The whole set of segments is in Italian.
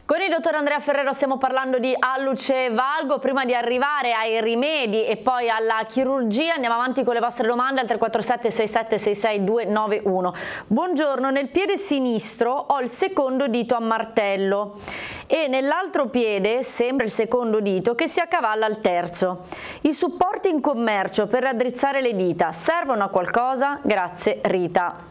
Con il dottor Andrea Ferrero stiamo parlando di alluce valgo. Prima di arrivare ai rimedi e poi alla chirurgia andiamo avanti con le vostre domande al 347 67 66 291. Buongiorno, nel piede sinistro ho il secondo dito a martello e nell'altro piede sembra il secondo dito che si accavalla al terzo. I supporti in commercio per raddrizzare le dita servono a qualcosa? Grazie, Rita.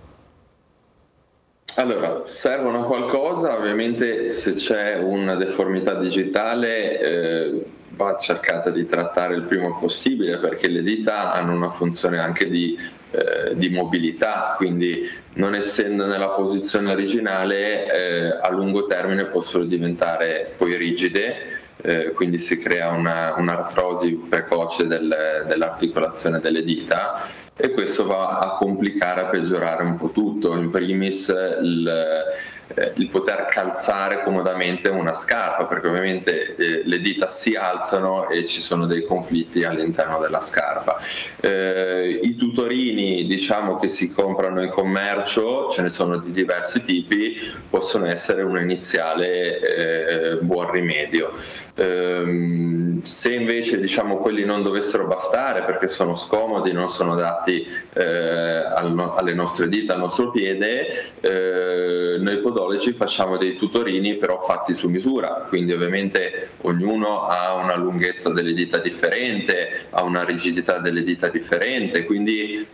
Allora, servono a qualcosa, ovviamente se c'è una deformità digitale va cercata di trattare il prima possibile, perché le dita hanno una funzione anche di mobilità, quindi non essendo nella posizione originale a lungo termine possono diventare poi rigide, quindi si crea un'artrosi precoce dell'articolazione delle dita. E questo va a complicare, a peggiorare un po' tutto, in primis il poter calzare comodamente una scarpa, perché ovviamente le dita si alzano e ci sono dei conflitti all'interno della scarpa. I tutorini, diciamo, che si comprano in commercio, ce ne sono di diversi tipi, possono essere un iniziale buon rimedio. Se invece, diciamo, quelli non dovessero bastare perché sono scomodi, non sono adatti alle nostre dita, al nostro piede, noi podologi facciamo dei tutorini però fatti su misura, quindi ovviamente ognuno ha una lunghezza delle dita differente, ha una rigidità delle dita differente, quindi